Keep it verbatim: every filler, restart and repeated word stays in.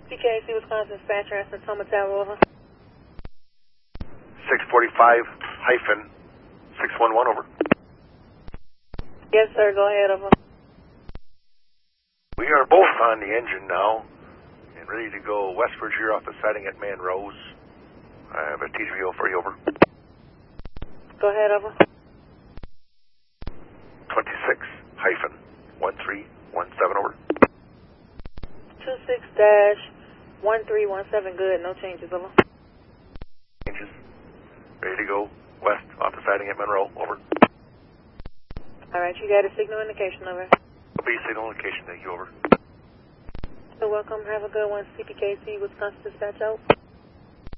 C K C, Wisconsin Dispatch, transfer Toma Tower, over. six forty-five hyphen six one one, over. Yes, sir, go ahead, over. We are both on the engine now and ready to go westward here off the siding at Manrose. I have a T V O for you, over. Go ahead, over. twenty-six hyphen one three one seven, over. two six dash one three one seven, good, no changes, over. Changes. Ready to go west off the siding at Monroe, over. Alright, you got a signal indication, over. A B signal indication, thank you, over. You're welcome, have a good one, C P K C, Wisconsin Dispatch, out.